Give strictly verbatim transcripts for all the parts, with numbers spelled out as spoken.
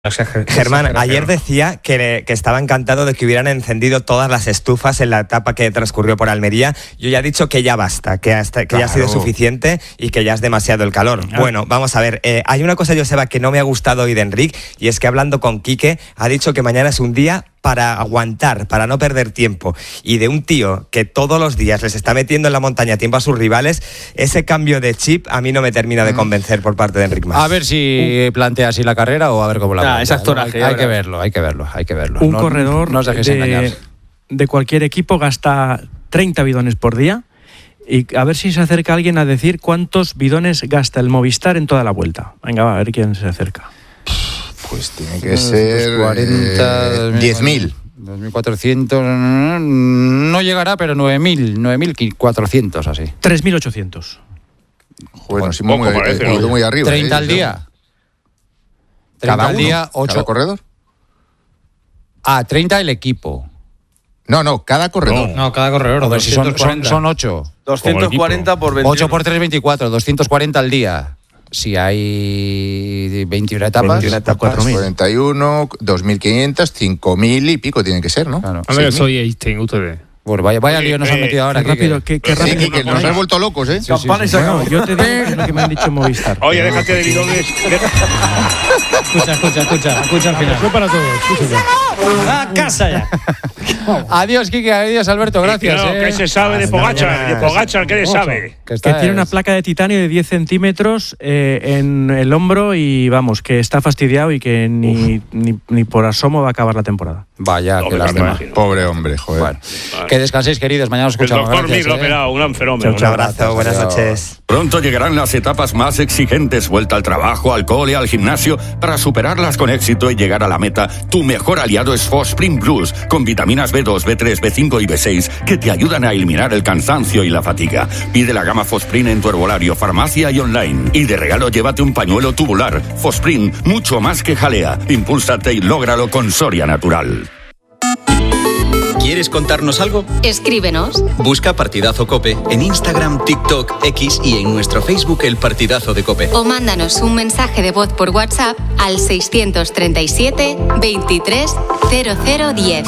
Germán, ayer decía que, que estaba encantado de que hubieran encendido todas las estufas en la etapa que transcurrió por Almería. Yo ya he dicho que ya basta, que, hasta, que claro. ya ha sido suficiente y que ya es demasiado el calor. Ah. Bueno, vamos a ver, eh, hay una cosa, Joseba, que no me ha gustado hoy de Enric, y es que hablando con Quique, ha dicho que mañana es un día para aguantar, para no perder tiempo. Y de un tío que todos los días les está metiendo en la montaña tiempo a sus rivales, ese cambio de chip a mí no me termina de convencer por parte de Enric Mas. A ver si uh. plantea así la carrera o a ver cómo la ah, plantea. ¿no? Hay, hay que verlo, hay que verlo, hay que verlo. Un no, corredor no os dejéis de, engañar. de cualquier equipo gasta treinta bidones por día, y a ver si se acerca alguien a decir cuántos bidones gasta el Movistar en toda la vuelta. Venga, va, a ver quién se acerca. Pues tiene que ser cuarenta, eh, diez mil. dos mil cuatrocientos, no llegará, pero nueve mil, nueve mil cuatrocientos así. tres mil ochocientos. Bueno, sí, muy, muy, parece, muy, muy arriba. treinta ¿eh? al día. ¿Cada al uno? día, ocho. ¿Cada corredor? Ah, treinta el equipo. No, no, cada corredor. No, no cada corredor. A ver si son, son, son ocho. doscientos cuarenta por veintiuno. ocho por tres, veinticuatro. doscientos cuarenta al día. Si hay veintiuna etapas, veintiuna etapas cuatro mil. cuarenta y uno, dos mil quinientos, cinco mil y pico tiene que ser, ¿no? Claro. A ver, soy Einstein, ustedes. Bueno, vaya, vaya lío nos han metido ahora. Qué rápido, qué, qué rápido. Sí, que nos has vuelto locos, ¿eh? Sí, sí, sí. Bueno, yo te digo que es lo que me han dicho en Movistar. Oye, déjate de bidones. Escucha, escucha, escucha, escucha al final. Eso para todos. ¡A casa ya! Adiós, Quique, adiós, Alberto, gracias. No, eh. ¿qué se sabe de Pogačar? De Pogačar, ¿qué se sabe? Que, que tiene una placa de titanio de diez centímetros eh, en el hombro y vamos, que está fastidiado y que ni, ni, ni por asomo va a acabar la temporada. Vaya, no, que lástima. Pobre hombre, joder. Bueno, vale. Que descanséis, queridos, mañana os escuchamos. El doctor Gracias, Mir, eh. operado, un gran fenómeno. Un abrazo, buenas noches. Pronto llegarán las etapas más exigentes, vuelta al trabajo, al cole, al gimnasio. Para superarlas con éxito y llegar a la meta, tu mejor aliado es Fosprin Plus, con vitaminas B dos, B tres, B cinco y B seis, que te ayudan a eliminar el cansancio y la fatiga. Pide la gama Fosprin en tu herbolario, farmacia y online. Y de regalo llévate un pañuelo tubular. Fosprin, mucho más que jalea. Impúlsate y lógralo con Soria Natural. ¿Quieres contarnos algo? Escríbenos. Busca Partidazo COPE en Instagram, TikTok, X y en nuestro Facebook El Partidazo de COPE. O mándanos un mensaje de voz por WhatsApp al seiscientos treinta y siete, veintitrés, cero cero diez.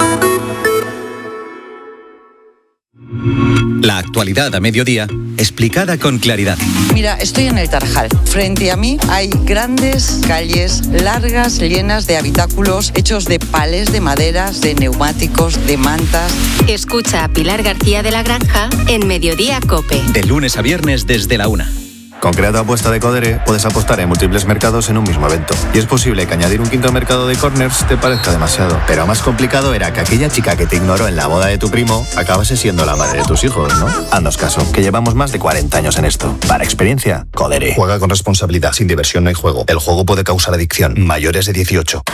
La actualidad a mediodía, explicada con claridad. Mira, estoy en el Tarajal. Frente a mí hay grandes calles largas, llenas de habitáculos hechos de palés de maderas, de neumáticos, de mantas. Escucha a Pilar García de la Granja en Mediodía COPE. De lunes a viernes desde la una. Con Creato Apuesta de Codere puedes apostar en múltiples mercados en un mismo evento. Y es posible que añadir un quinto mercado de corners te parezca demasiado. Pero más complicado era que aquella chica que te ignoró en la boda de tu primo acabase siendo la madre de tus hijos, ¿no? Haznos caso, que llevamos más de cuarenta años en esto. Para experiencia, Codere. Juega con responsabilidad, sin diversión no hay juego. El juego puede causar adicción. Mayores de dieciocho.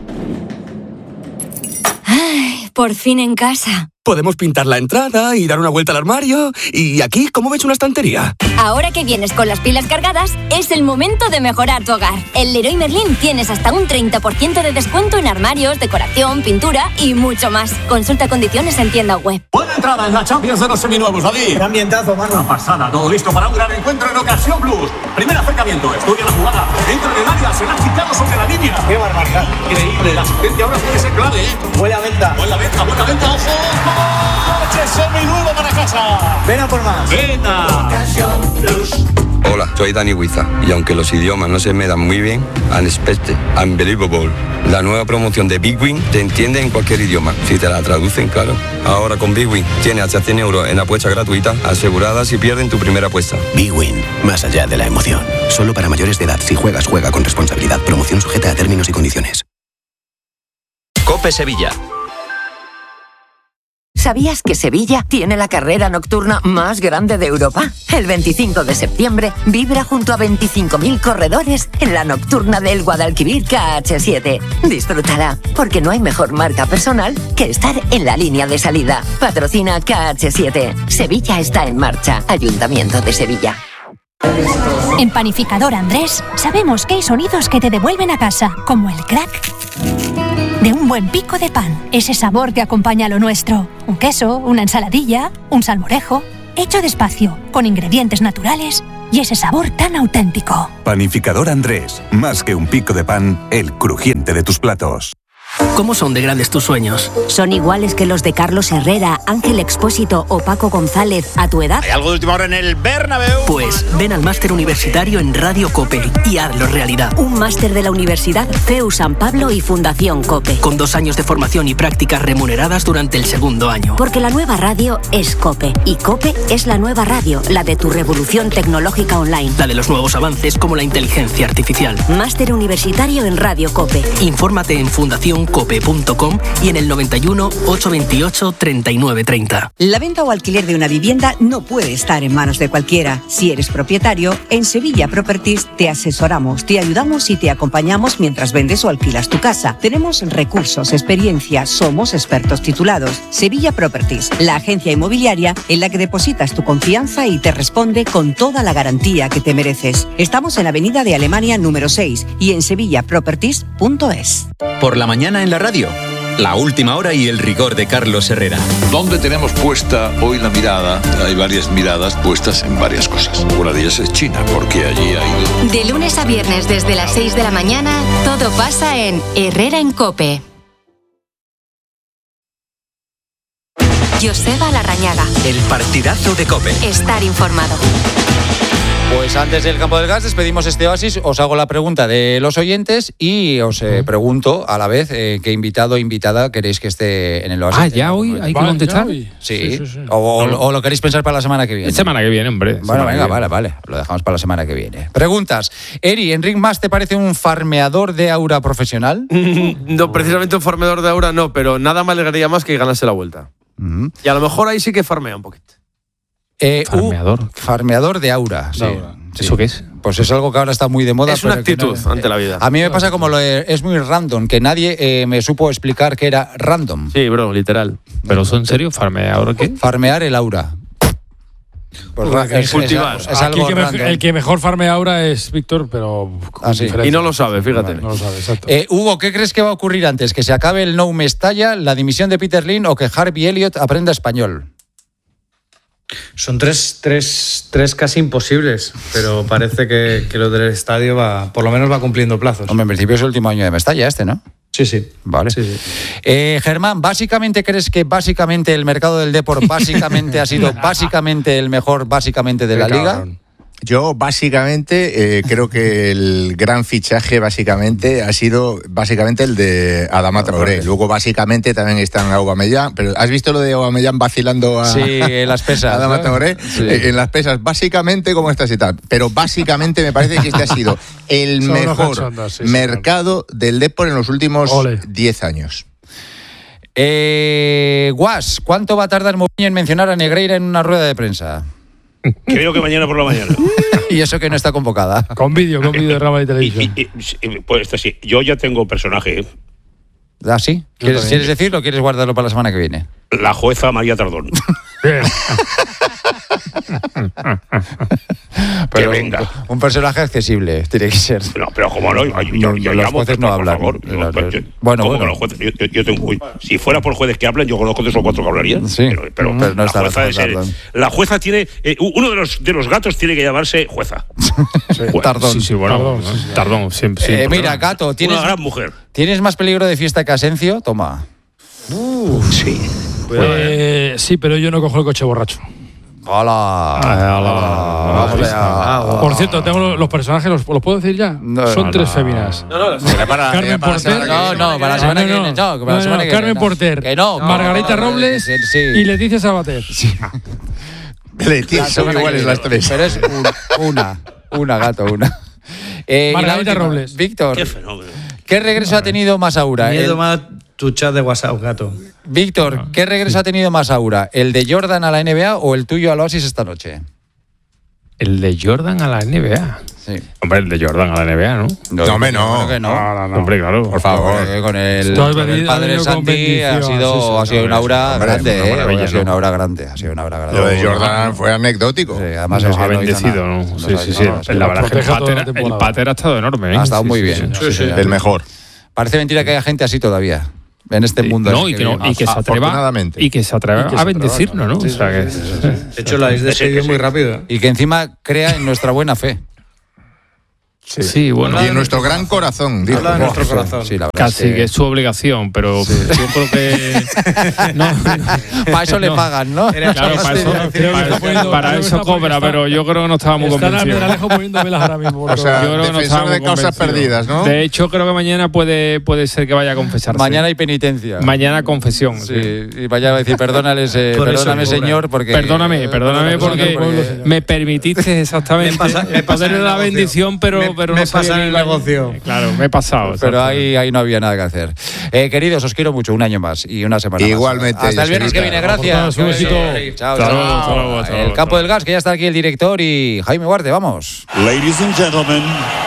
Ay, por fin en casa. Podemos pintar la entrada y dar una vuelta al armario. Y aquí, ¿cómo ves una estantería? Ahora que vienes con las pilas cargadas, es el momento de mejorar tu hogar. En Leroy Merlin tienes hasta un treinta por ciento de descuento en armarios, decoración, pintura y mucho más. Consulta condiciones en tienda web. Buena entrada en la Champions de los seminuevos, David. Qué ambientazo, mano. Una pasada, todo listo para un gran encuentro en Ocasión Plus. Primer acercamiento, estudia la jugada. Entra en el área, se la ha quitado sobre la línea. Qué barbaridad. Increíble, la asistencia ahora puede ser clave, ¿eh? Buena venta. Buena venta, buena venta, ojo. ¡Coche seminuevo para casa! Ven a por más. Ven a Ocasión Plus. Hola, soy Dani Huiza y aunque los idiomas no se me dan muy bien, Unexpected, Unbelievable, la nueva promoción de Big Win te entiende en cualquier idioma, si te la traducen, claro. Ahora con Big Win tienes hasta cien euros en apuesta gratuita asegurada si pierden tu primera apuesta. Big Win, más allá de la emoción. Solo para mayores de edad. Si juegas, juega con responsabilidad. Promoción sujeta a términos y condiciones. COPE Sevilla. ¿Sabías que Sevilla tiene la carrera nocturna más grande de Europa? El veinticinco de septiembre vibra junto a veinticinco mil corredores en la nocturna del Guadalquivir K H siete. Disfrútala, porque no hay mejor marca personal que estar en la línea de salida. Patrocina K H siete. Sevilla está en marcha. Ayuntamiento de Sevilla. En Panificador Andrés sabemos que hay sonidos que te devuelven a casa, como el crack de un buen pico de pan, ese sabor que acompaña a lo nuestro. Un queso, una ensaladilla, un salmorejo, hecho despacio, con ingredientes naturales y ese sabor tan auténtico. Panificador Andrés, más que un pico de pan, el crujiente de tus platos. ¿Cómo son de grandes tus sueños? ¿Son iguales que los de Carlos Herrera, Ángel Expósito o Paco González a tu edad? ¿Hay algo de última hora en el Bernabéu? Pues ven al máster universitario en Radio COPE y hazlo realidad. Un máster de la Universidad C E U San Pablo y Fundación COPE. Con dos años de formación y prácticas remuneradas durante el segundo año. Porque la nueva radio es COPE y COPE es la nueva radio, la de tu revolución tecnológica online. La de los nuevos avances como la inteligencia artificial. Máster universitario en Radio COPE. Infórmate en fundación cope punto com y en el noventa y uno, ochocientos veintiocho, treinta y nueve treinta. La venta o alquiler de una vivienda no puede estar en manos de cualquiera. Si eres propietario, en Sevilla Properties te asesoramos, te ayudamos y te acompañamos mientras vendes o alquilas tu casa. Tenemos recursos, experiencia, somos expertos titulados. Sevilla Properties, la agencia inmobiliaria en la que depositas tu confianza y te responde con toda la garantía que te mereces. Estamos en Avenida de Alemania número seis y en sevilla properties punto es. Por la mañana en la radio, la última hora y el rigor de Carlos Herrera. ¿Dónde tenemos puesta hoy la mirada? Hay varias miradas puestas en varias cosas. Una de ellas es China, porque allí ha ido... De lunes a viernes desde las seis de la mañana, todo pasa en Herrera en COPE. Joseba Larrañaga. El partidazo de COPE. Estar informado. Pues antes del campo del gas despedimos este oasis, os hago la pregunta de los oyentes y os eh, pregunto a la vez eh, qué invitado o invitada queréis que esté en el oasis. Ah, ¿ya hoy hay que contestar? Sí, sí, sí, sí. O, o, o lo queréis pensar para la semana que viene. La semana que viene, hombre. Bueno, venga, vale, vale, lo dejamos para la semana que viene. Preguntas. Eri, ¿Enric Mas te parece un farmeador de aura profesional? No, precisamente un farmeador de aura no, pero nada me alegraría más que ganarse la vuelta. Uh-huh. Y a lo mejor ahí sí que farmea un poquito. Eh, farmeador. Uh, farmeador de aura, sí. aura. Sí. ¿Eso qué es? Pues es algo que ahora está muy de moda. Es una actitud no, ante la vida. A mí me pasa como lo de, es muy random, que nadie eh, me supo explicar que era random. Sí, bro, literal. ¿Pero son en serio? ¿Farmeador qué? Farmear el aura. Pues es, es, cultivar. Es, es algo el, que me, el que mejor farmea ahora es Víctor, pero... Ah, sí. Y no lo sabe, fíjate. Vale, no lo sabe, exacto. Eh, Hugo, ¿qué crees que va a ocurrir antes? ¿Que se acabe el No Mestalla, la dimisión de Peter Lynn o que Harvey Elliott aprenda español? Son tres, tres, tres casi imposibles, pero parece que, que lo del estadio va, por lo menos va cumpliendo plazos. Hombre, en principio es el último año de Mestalla este, ¿no? Sí, sí. Vale. Sí, sí. Eh, Germán, ¿básicamente crees que básicamente el mercado del deporte básicamente ha sido básicamente el mejor básicamente de la liga? Yo básicamente eh, creo que el gran fichaje básicamente ha sido básicamente el de Adama Traoré. Luego básicamente también está en Aubameyang, pero ¿has visto lo de Aubameyang vacilando a, sí, en las pesas, a Adama ¿no? Traoré? Sí. Eh, en las pesas, básicamente como estás y tal. Pero básicamente me parece que este ha sido el Son mejor cachondas, sí, mercado sí, del deporte en los últimos diez años. Eh, Guas, ¿cuánto va a tardar Mourinho en mencionar a Negreira en una rueda de prensa? Creo que mañana por la mañana. Y eso que no está convocada. Con vídeo, con vídeo de Rama de Televisión. Y, y, y, pues esto sí, yo ya tengo personaje. ¿eh? ¿Ah, sí? ¿Quieres, ¿Quieres decirlo o quieres guardarlo para la semana que viene? La jueza María Tardón. Pero que venga. Un, un personaje accesible tiene que ser. No, pero como no, yo, yo, yo, yo los llamo, jueces no hablan. Favor, Los, yo, yo, bueno, ¿cómo bueno. que los jueces? Yo, yo, yo tengo, uy, si fuera por jueces que hablan, yo conozco tres o cuatro que hablarían. Sí, pero, pero, pero no la, está jueza es el, la jueza tiene. Eh, uno de los, de los gatos tiene que llamarse jueza. Sí. Tardón. Sí, sí, bueno. Tardón, sí, sí. Tardón, siempre. Sí, eh, mira, Gato, ¿tienes, una gran mujer. ¿tienes más peligro de fiesta que Asencio? Toma. Uh, sí. Eh, sí, pero yo no cojo el coche borracho. ¡Hola! Vamos allá. Por cierto, tengo los personajes, ¿los, ¿los puedo decir ya? No, Son no, tres no. féminas. No, no, Para, Carmen para Porter. No, no, para la semana que viene. No, para la semana que Carmen viene, Porter. Que no. Margarita no, no, Robles sí, sí. y Leticia Sabater. Sí. Leticia, son iguales las tres. Pero es un, una, una, Gato, una. Eh, Margarita última, Robles. Víctor, Qué fenómeno. ¿qué regreso ha tenido más aura? Miedo El- más tu chat de WhatsApp, Gato. Víctor, ¿qué regreso ha tenido más aura? ¿El de Jordan a la N B A o el tuyo al Oasis esta noche? El de Jordan a la N B A. Sí. Hombre, el de Jordan a la N B A, ¿no? No, hombre, no. Creo que no. No, no, no. Hombre, claro. Por favor. Eh, con el, Esto has con el venido- padre ha venido con Santi ha bendición, sido, sí, sí, ha sido sí, una aura hombre, grande, una eh, maravilla, ha sido ¿no? una aura grande, ha sido una aura grande. Lo de Jordan fue anecdótico. Sí, además Nos es que ha no hizo bendecido, nada. ¿no? No Sí, ha- sí, no, sí. no, La verdad es que el protege toda la pater, el temporada. pater ha estado enorme, ¿eh? Ha estado Sí, muy sí, bien. sí, Sí, sí, sí, sí. El mejor. Parece mentira que haya gente así todavía. en este mundo. No, y que, no, y que se atreva, y que se atreva Y que a se bendecirnos, ¿no? Sí, O sea, que, sí, sí, sí. De hecho, la habéis despedido muy rápido. Y que encima crea en nuestra buena fe. Sí, sí bueno. Y en nuestro gran corazón. Digo. Habla de nuestro corazón. Sí, la verdad Casi es que... que es su obligación, pero sí. yo creo que... No, para eso le pagan, ¿no? Claro, para eso, para, para eso cobra, pero yo creo que no estaba muy convencido. O sea, yo creo que no defensor de causas perdidas, ¿no? De hecho, creo que mañana puede, puede ser que vaya a confesarse. Mañana hay penitencia. Mañana confesión. Sí, sí. Y vaya a decir, perdónales, eh, perdóname, señor, porque... Perdóname, perdóname porque, porque me permitiste exactamente me pasa, me poder la bendición, pero, me, pero me no sabía el negocio. Claro, me he pasado. Pero ahí, ahí no había nada que hacer. Eh, queridos, os quiero mucho, un año más y una semana Igualmente, más. Hasta el viernes que viene, gracias. Un besito. Chao, chao. El Campo del Gas, que ya está aquí el director y Jaime Huarte, vamos. Ladies and gentlemen.